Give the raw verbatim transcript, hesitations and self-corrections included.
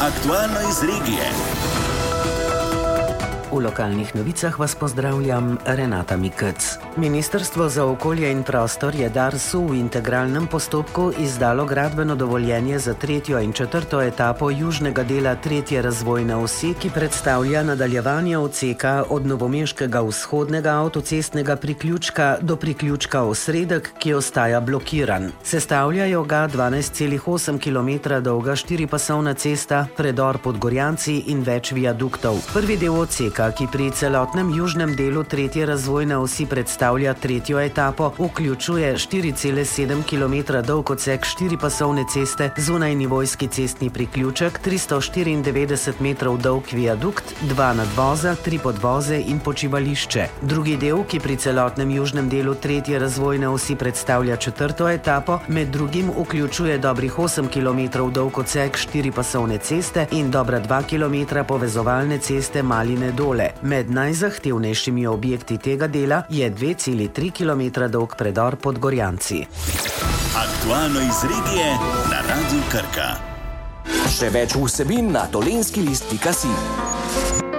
Aktualno iz regije. V lokalnih novicah vas pozdravljam, Renata Mikec. Ministrstvo za okolje in prostor je Darsu v integralnem postopku izdalo gradbeno dovoljenje za tretjo in četrto etapo južnega dela tretje razvojne osi, ki predstavlja nadaljevanje odseka od novomeškega vzhodnega avtocestnega priključka do priključka Osredek, ki ostaja blokiran. Sestavljajo ga dvanajst celih osem kilometra dolga štiripasovna cesta, predor pod Gorjanci in več viaduktov. Prvi del odseka, ki pri celotnem južnem delu tretje razvojne osi predstavlja tretjo etapo, vključuje štiri cele sedem kilometra dolg odsek štiripasovne ceste, zunajnivojski cestni priključek, tristo štiriindevetdeset metrov dolg viadukt, dva nadvoza, tri podvoze in počivališče. Drugi del, ki pri celotnem južnem delu tretje razvojne osi predstavlja četrto etapo, med drugim vključuje dobrih osem kilometrov dolg odsek štiripasovne ceste in dobra dva kilometra povezovalne ceste Maline Dole. Med najzahtevnejšimi objekti tega dela je dve celi tri kilometra dolg predor pod Gorjanci. Aktualno iz regije na Radiu Krka. Še več vsebin na dolenjski list pika si.